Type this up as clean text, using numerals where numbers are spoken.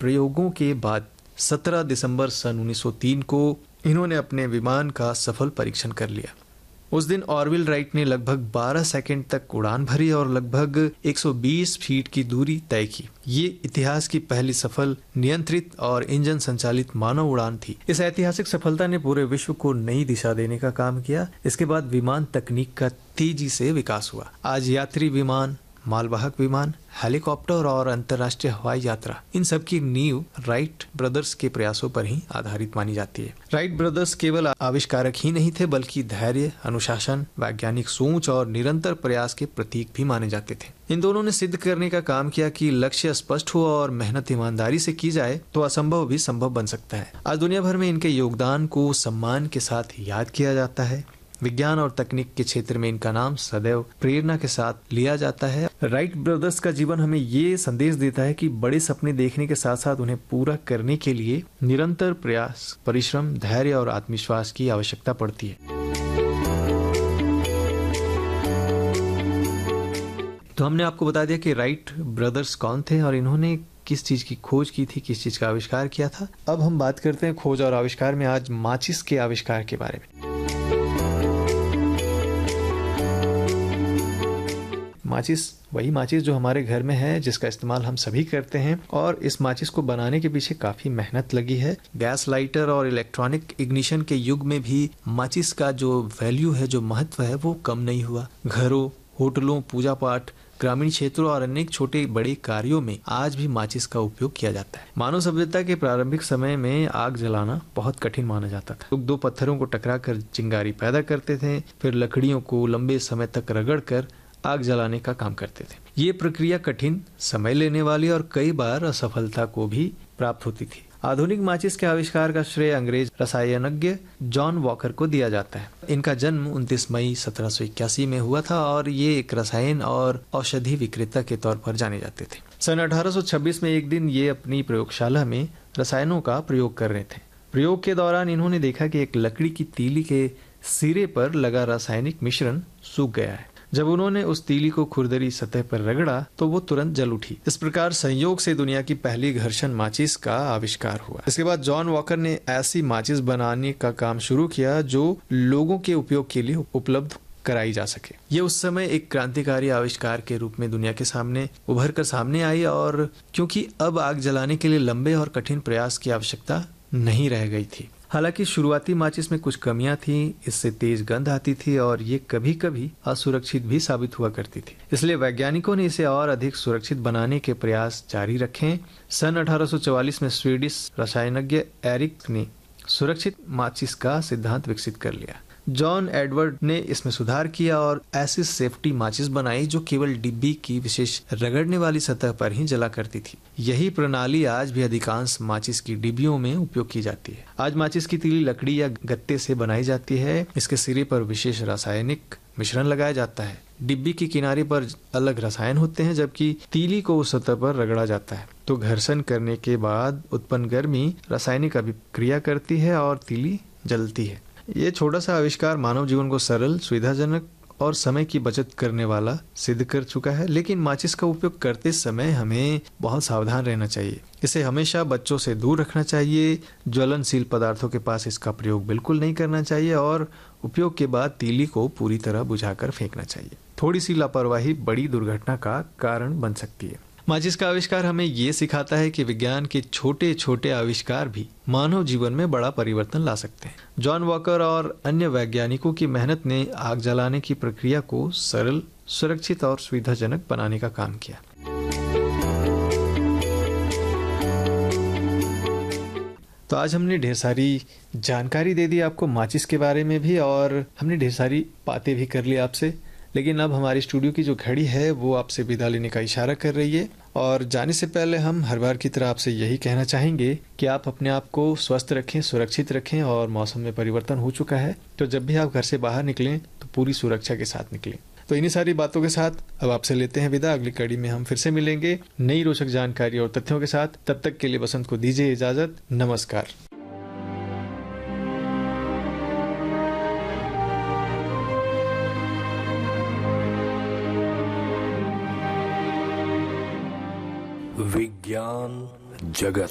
प्रयोगों के बाद 17 दिसंबर सन 1903 को इन्होंने अपने विमान का सफल परीक्षण कर लिया। उस दिन ऑरविल राइट ने लगभग 12 सेकंड तक उड़ान भरी और लगभग 120 फीट की दूरी तय की। ये इतिहास की पहली सफल नियंत्रित और इंजन संचालित मानव उड़ान थी। इस ऐतिहासिक सफलता ने पूरे विश्व को नई दिशा देने का काम किया। इसके बाद विमान तकनीक का तेजी से विकास हुआ। आज यात्री विमान, मालवाहक विमान, हेलीकॉप्टर और अंतर्राष्ट्रीय हवाई यात्रा, इन सब की नींव राइट ब्रदर्स के प्रयासों पर ही आधारित मानी जाती है। राइट ब्रदर्स केवल आविष्कारक ही नहीं थे, बल्कि धैर्य, अनुशासन, वैज्ञानिक सोच और निरंतर प्रयास के प्रतीक भी माने जाते थे। इन दोनों ने सिद्ध करने का काम किया कि लक्ष्य स्पष्ट हो और मेहनत ईमानदारी से की जाए तो असंभव भी संभव बन सकता है। आज दुनिया भर में इनके योगदान को सम्मान के साथ याद किया जाता है। विज्ञान और तकनीक के क्षेत्र में इनका नाम सदैव प्रेरणा के साथ लिया जाता है। राइट ब्रदर्स का जीवन हमें ये संदेश देता है कि बड़े सपने देखने के साथ साथ उन्हें पूरा करने के लिए निरंतर प्रयास, परिश्रम, धैर्य और आत्मविश्वास की आवश्यकता पड़ती है। तो हमने आपको बता दिया कि राइट ब्रदर्स कौन थे और इन्होंने किस चीज की खोज की थी, किस चीज का आविष्कार किया था। अब हम बात करते हैं खोज और आविष्कार में आज माचिस के आविष्कार के बारे में। माचिस वही माचिस जो हमारे घर में है, जिसका इस्तेमाल हम सभी करते हैं और इस माचिस को बनाने के पीछे काफी मेहनत लगी है। गैस लाइटर और इलेक्ट्रॉनिक इग्निशन के युग में भी माचिस का जो वैल्यू है, जो महत्व है, वो कम नहीं हुआ। घरों, होटलों, पूजा पाठ, ग्रामीण क्षेत्रों और अनेक छोटे बड़े कार्यों में आज भी माचिस का उपयोग किया जाता है। मानव सभ्यता के प्रारंभिक समय में आग जलाना बहुत कठिन माना जाता था। लोग दो पत्थरों को टकराकर चिंगारी पैदा करते थे, फिर लकड़ियों को लंबे समय तक रगड़कर आग जलाने का काम करते थे। ये प्रक्रिया कठिन, समय लेने वाली और कई बार असफलता को भी प्राप्त होती थी। आधुनिक माचिस के आविष्कार का श्रेय अंग्रेज रसायनज्ञ जॉन वॉकर को दिया जाता है। इनका जन्म 29 मई 1781 में हुआ था और ये एक रसायन और औषधि विक्रेता के तौर पर जाने जाते थे। सन 1826 में एक दिन ये अपनी प्रयोगशाला में रसायनों का प्रयोग कर रहे थे। प्रयोग के दौरान इन्होंने देखा कि एक लकड़ी की तीली के सिरे पर लगा रासायनिक मिश्रण सूख गया है। जब उन्होंने उस तीली को खुरदरी सतह पर रगड़ा तो वो तुरंत जल उठी। इस प्रकार संयोग से दुनिया की पहली घर्षण माचिस का आविष्कार हुआ। इसके बाद जॉन वॉकर ने ऐसी माचिस बनाने का काम शुरू किया जो लोगों के उपयोग के लिए उपलब्ध कराई जा सके। ये उस समय एक क्रांतिकारी आविष्कार के रूप में दुनिया के सामने उभर कर सामने आई और क्योंकि अब आग जलाने के लिए लंबे और कठिन प्रयास की आवश्यकता नहीं रह गई थी। हालांकि शुरुआती माचिस में कुछ कमियां थी, इससे तेज गंध आती थी और ये कभी कभी असुरक्षित भी साबित हुआ करती थी। इसलिए वैज्ञानिकों ने इसे और अधिक सुरक्षित बनाने के प्रयास जारी रखे। सन 1844 में स्वीडिश रसायनज्ञ एरिक ने सुरक्षित माचिस का सिद्धांत विकसित कर लिया। जॉन एडवर्ड ने इसमें सुधार किया और ऐसी सेफ्टी माचिस बनाई जो केवल डिब्बी की विशेष रगड़ने वाली सतह पर ही जला करती थी। यही प्रणाली आज भी अधिकांश माचिस की डिब्बियों में उपयोग की जाती है। आज माचिस की तीली लकड़ी या गत्ते से बनाई जाती है। इसके सिरे पर विशेष रासायनिक मिश्रण लगाया जाता है। डिब्बी के किनारे पर अलग रसायन होते हैं, जबकि तीली को उस सतह पर रगड़ा जाता है। तो घर्षण करने के बाद उत्पन्न गर्मी रासायनिक अभिक्रिया करती है और तीली जलती है। ये छोटा सा आविष्कार मानव जीवन को सरल, सुविधाजनक और समय की बचत करने वाला सिद्ध कर चुका है। लेकिन माचिस का उपयोग करते समय हमें बहुत सावधान रहना चाहिए। इसे हमेशा बच्चों से दूर रखना चाहिए। ज्वलनशील पदार्थों के पास इसका प्रयोग बिल्कुल नहीं करना चाहिए और उपयोग के बाद तीली को पूरी तरह बुझाकर फेंकना चाहिए। थोड़ी सी लापरवाही बड़ी दुर्घटना का कारण बन सकती है। माचिस का आविष्कार हमें ये सिखाता है कि विज्ञान के छोटे छोटे आविष्कार भी मानव जीवन में बड़ा परिवर्तन ला सकते हैं। जॉन वॉकर और अन्य वैज्ञानिकों की मेहनत ने आग जलाने की प्रक्रिया को सरल, सुरक्षित और सुविधाजनक बनाने का काम किया। तो आज हमने ढेर सारी जानकारी दे दी आपको माचिस के बारे में भी और हमने ढेर सारी बातें भी कर ली आपसे। लेकिन अब हमारी स्टूडियो की जो घड़ी है वो आपसे विदा लेने का इशारा कर रही है और जाने से पहले हम हर बार की तरह आपसे यही कहना चाहेंगे कि आप अपने आप को स्वस्थ रखें, सुरक्षित रखें और मौसम में परिवर्तन हो चुका है तो जब भी आप घर से बाहर निकलें तो पूरी सुरक्षा के साथ निकलें। तो इन्हीं सारी बातों के साथ अब आपसे लेते हैं विदा। अगली कड़ी में हम फिर से मिलेंगे नई रोचक जानकारी और तथ्यों के साथ। तब तक के लिए बसंत को दीजिए इजाजत। नमस्कार। विज्ञान जगत।